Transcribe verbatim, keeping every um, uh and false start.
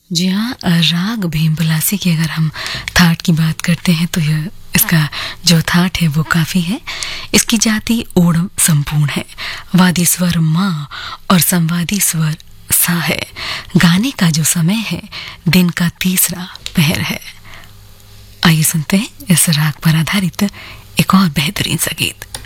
जी हाँ, राग भीमपलासी की अगर हम थाट की बात करते हैं तो यह इसका जो थाट है वो काफ़ी है। इसकी जाति ओणम संपूर्ण है। वादी स्वर माँ और संवादी स्वर सा है। गाने का जो समय है दिन का तीसरा पहर है। आइए सुनते हैं इस राग पर आधारित एक और बेहतरीन सा गीत।